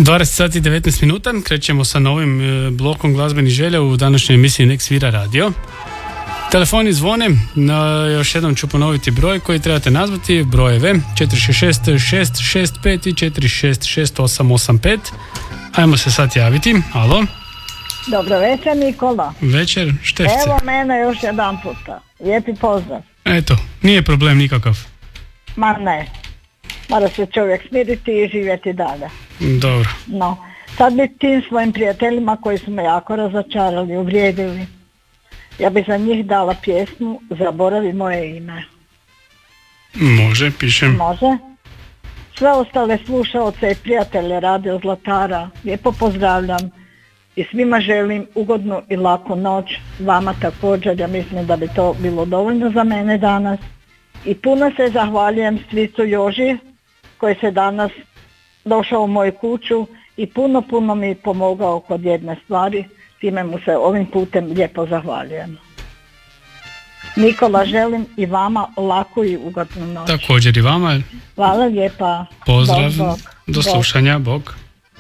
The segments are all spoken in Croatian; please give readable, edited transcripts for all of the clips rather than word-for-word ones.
20 sati 19 minuta, krećemo sa novim blokom glazbenih želja u današnjoj emisiji Nek svira radio. Telefoni zvone, još jednom ću ponoviti broj koji trebate nazvati, brojeve 466-665 i 466-885. Ajmo se sad javiti, alo. Dobro večer, Nikola. Večer, Štefce. Evo mene još jedan puta, lijepi pozdrav. Eto, nije problem nikakav. Ma ne, mora se čovjek smiriti i živjeti dalje. Dobro. No, sad bi tim svojim prijateljima koji su me jako razočarali, uvrijedili, ja bi za njih dala pjesmu Zaboravi moje ime. Može, pišem. Može. Sve ostale slušaoce i prijatelje Radio Zlatara lijepo pozdravljam i svima želim ugodnu i laku noć. Vama također, ja mislim da bi to bilo dovoljno za mene danas. I puno se zahvaljujem stricu Joži koji se danas došao u moju kuću i puno mi pomogao kod jedne stvari. Time mu se ovim putem lijepo zahvaljujem. Nikola, želim i vama laku i ugodnu noć. Također i vama. Hvala lijepa. Pozdrav, do slušanja, bog.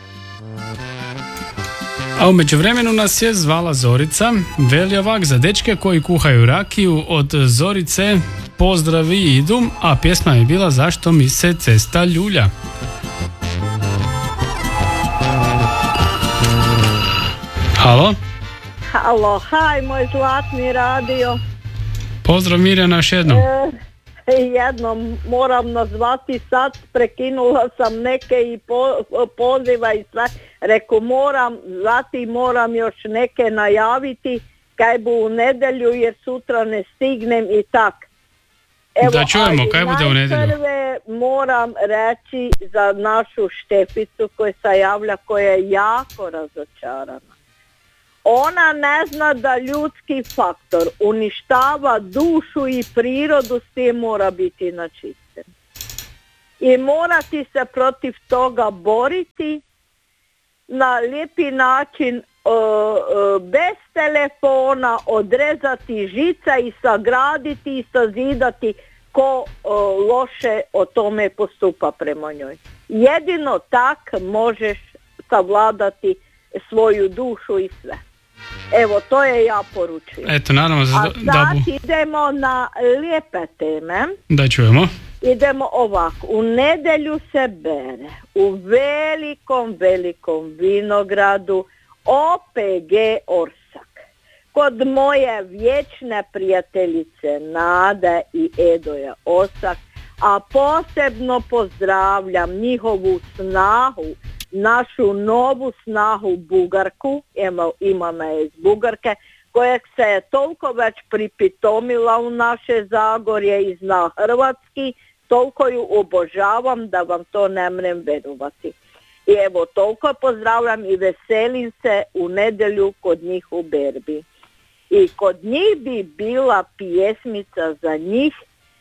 A u međuvremenu nas je zvala Zorica. Veli ovak, za dečke koji kuhaju rakiju od Zorice pozdravi idu, a pjesma je bila Zašto mi se cesta ljulja. Halo? Halo, haj moj zlatni radio. Pozdrav Mirjana još jednom. Jednom moram nazvati sad, prekinula sam neke i poziva i sve. Reku moram još neke najaviti kaj bu u nedjelju jer sutra ne stignem i tak. Evo, da čujemo kaj bude u nedjelju. Najprve moram reći za našu Šteficu koja se javlja, koja je jako razočarana. Ona ne zna da ljudski faktor uništava dušu i prirodu, s tim mora biti na čistem. I morati se protiv toga boriti na lijepi način, bez telefona, odrezati žica i sagraditi i sazidati ko loše o tome postupa prema njoj. Jedino tak možeš savladati svoju dušu i sve. Evo, to je ja poručujem. Eto, naravno za sad idemo na lijepe teme. Da čujemo. Idemo ovako. U nedjelju se bere u velikom vinogradu OPG Orsak. Kod moje vječne prijateljice Nade i Edoja Orsak, a posebno pozdravljam njihovu snahu, našu novu snahu Bugarku, ima me iz Bugarke, koja se je toliko već pripitomila u naše Zagorje i zna hrvatski, toliko ju obožavam da vam to ne mrem verovati. I evo, toliko pozdravljam i veselim se u nedjelju kod njih u berbi. I kod njih bi bila pjesmica za njih,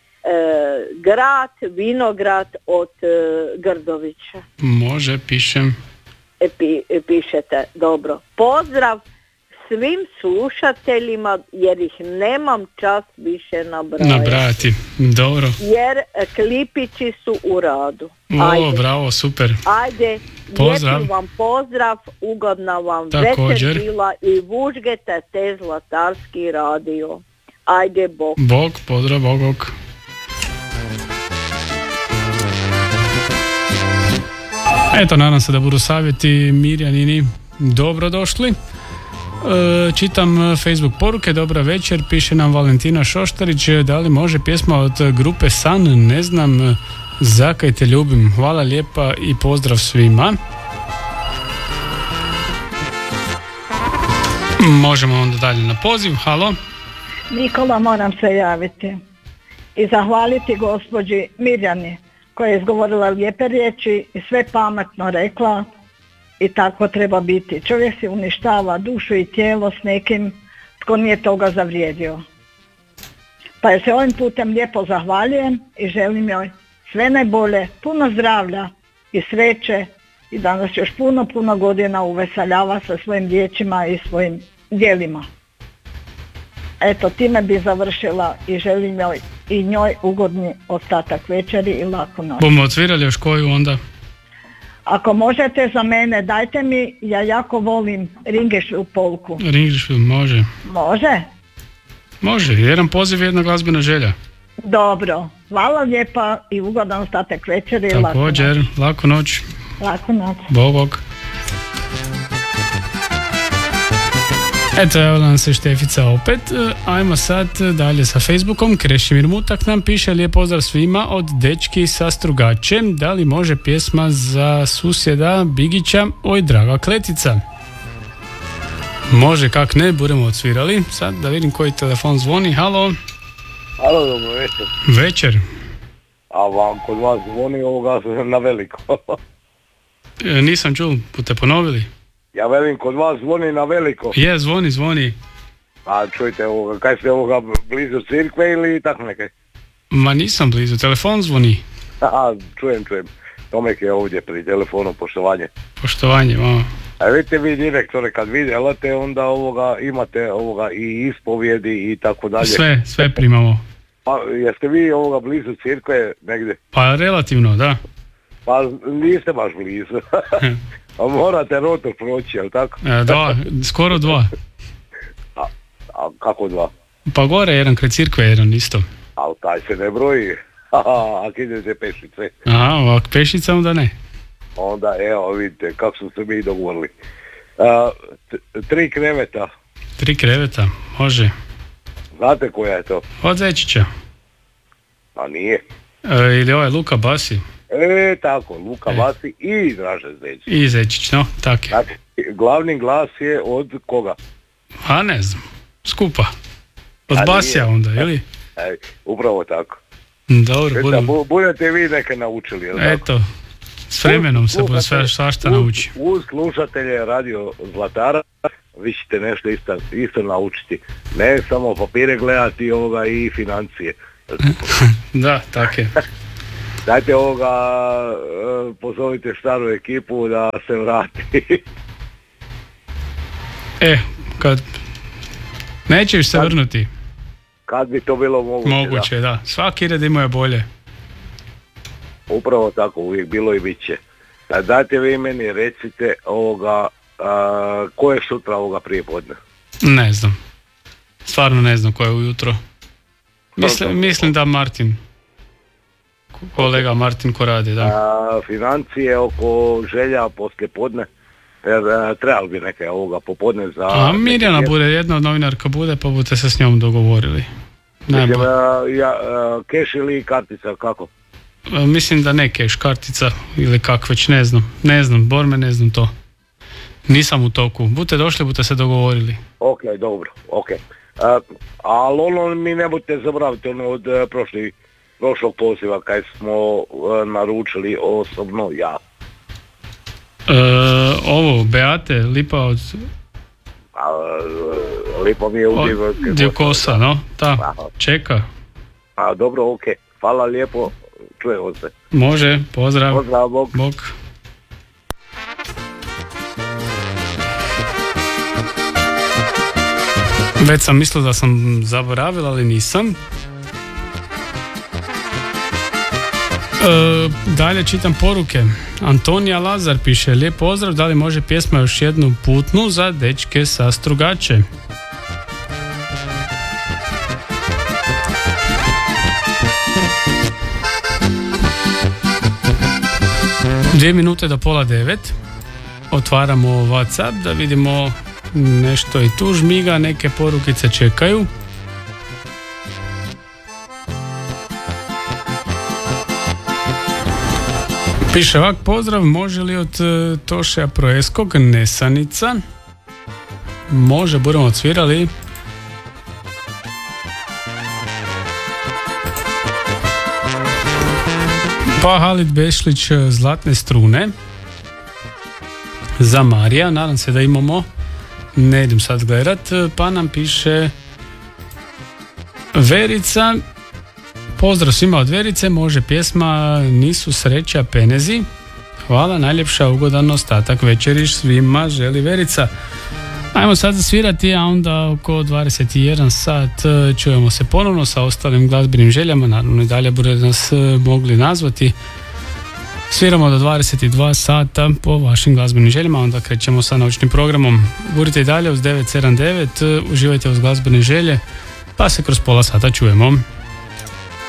Vinograd od Grdovića. Može, pišem. Pišete, dobro. Pozdrav svim slušateljima jer ih nemam čas više nabrajati. Dobro. Jer klipići su u radu. Ajde. Bravo, super. Ajde, pozdrav. Lijepi vam pozdrav, ugodna vam također. Večer bila i vužgete te Zlatarski radio. Ajde, bog. Bog, pozdrav, bog. Eto, nadam se da budu savjeti Mirjanini dobrodošli. Čitam Facebook poruke, dobra večer, piše nam Valentina Šoštarić, da li može pjesma od grupe San, ne znam, zakaj te ljubim. Hvala lijepa i pozdrav svima. Možemo onda dalje na poziv. Halo? Nikola, moram se javiti i zahvaliti gospođi Mirjani koja je izgovorila lijepe riječi i sve pametno rekla i tako treba biti. Čovjek si uništava dušu i tijelo s nekim tko nije toga zavrijedio. Pa je se ovim putem lijepo zahvaljujem i želim joj sve najbolje, puno zdravlja i sreće i da nas još puno godina uveseljava sa svojim riječima i svojim djelima. Eto, time bi završila i želim joj i njoj ugodni ostatak večeri i laku noć. Bomo odsvirali još koju onda? Ako možete za mene, dajte mi, ja jako volim Ringelspiel polku. Ringelspiel, može. Može? Može, jedan poziv, jedna glazbena želja. Dobro, hvala lijepa i ugodan ostatak večeri. Također, laku noć. Laku noć. Bog. Eto, javila nam se Štefica opet. Ajmo sad dalje sa Facebookom. Krešimir Mutak nam piše: lijep pozdrav svima od dečki sa Strugačem. Da li može pjesma za susjeda Bigića Oj draga kletica? Može, kak ne, budemo odsvirali. Sad da vidim koji telefon zvoni. Halo. Halo, dobro večer. Večer. A vam kod vas zvoni ovoga na veliko. Nisam čul, budete ponovili. Ja velim, kod vas zvoni na veliko. Je, zvoni. A čujte, kaj ste blizu crkve ili tako nekaj? Ma nisam blizu, telefon zvoni. Aha, čujem. Tomek je ovdje pri telefonu, Poštovanje, mama. A vidite vi direktore, kad vi delate, onda imate i ispovjedi i tako dalje. Sve primamo. Pa jeste vi blizu crkve negdje? Pa relativno, da. Pa niste baš blizu. A morate rotor proći, jel tako? Skoro 2. A kako 2? Pa gore jedan kraj crkve, jedan isto. A taj se ne broji. Ako idete pešice. Aha, ovak pešica onda ne. Onda evo vidite kako su se mi dogovorili. 3 kreveta. 3 kreveta, može. Znate koja je to? Od Zečića. A nije. Ili ovaj Luka Basi. Tako, Luka Basi i Draže Zečić. I Zečić, no, tako je. Znači, glavni glas je od koga? A ne znam, skupa. Od Basija onda, ili? Upravo tako. Dobro, budete vi neke naučili, jel' eto, tako? S vremenom se bude svašta nauči. Uz slušatelje Radio Zlatara vi ćete nešto isto naučiti. Ne samo papire gledati i financije. Da, tako je. Dajte pozovite staru ekipu da se vrati. Kad nećeš se vrnuti. Kad bi to bilo moguće. Moguće, da. Svaki red ima je bolje. Upravo tako, uvijek bilo i bit će. Dajte vi meni, recite ko je sutra prije podne? Ne znam. Stvarno ne znam ko je ujutro. Mislim da Martin. Kolega Martin ko radi, da. Financije oko želja poslije podne. Trebali bi neke popodne za... A Mirjana bude, jedna od novinarka bude, pa budete se s njom dogovorili. Mislim, keš ili kartica, kako? Mislim da ne keš, kartica ili kak već, ne znam, Borme, ne znam to. Nisam u toku, budete došli, budete se dogovorili. Ok, dobro, ok. Ali mi ne budete zaboraviti od prošlog poziva kaj smo naručili osobno ja. Beate, Lipa od... Lipa mi je u Divkosa, no? Da, čeka. Dobro, ok. Hvala lijepo, čujemo se. Može, pozdrav. Pozdrav, Bog. Već sam mislio da sam zaboravila, ali nisam. Dalje čitam poruke. Antonija Lazar piše: lijep pozdrav, da li može pjesma još jednu putnu za dečke sa Strugače? Dvije minute do 8:30. Otvaramo WhatsApp da vidimo nešto i tu žmiga, neke porukice čekaju. Piše ovak: pozdrav, može li od Tošeja Proeskog Nesanica? Može, budemo odsvirali. Pa Halid Bešlić Zlatne strune za Marija, nadam se da imamo, ne idem sad gledat. Pa nam piše Verica: pozdrav svima od Verice, može pjesma Nisu sreća penezi. Hvala, najljepša, ugodan ostatak večeri svima, želi Verica. Ajmo sad zasvirati, a onda oko 21 sat čujemo se ponovno sa ostalim glazbenim željama. Naravno i dalje bude nas mogli nazvati Sviramo do 22 sata po vašim glazbenim željama, onda krećemo sa noćnim programom. Budite i dalje uz 979, uživajte uz glazbene želje, pa se kroz pola sata čujemo.